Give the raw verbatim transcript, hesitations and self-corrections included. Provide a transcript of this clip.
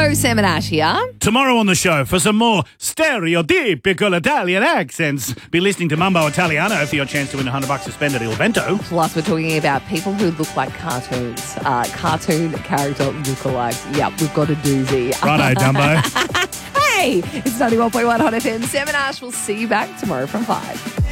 Hello, Sam and Ash here. Tomorrow on the show, for some more stereotypical Italian accents, be listening to Mumbo Italiano for your chance to win one hundred bucks to spend at Il Vento. Plus, we're talking about people who look like cartoons, uh, cartoon character lookalikes. Yep, we've got a doozy. Righto, Dumbo. Hey, it's ninety-one point one Hot F M. Sam and Ash will see you back tomorrow from five.